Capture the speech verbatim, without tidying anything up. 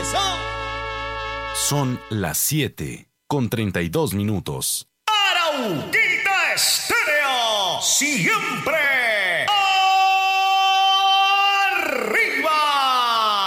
Son las siete con treinta y dos minutos. Arauquita Estéreo, siempre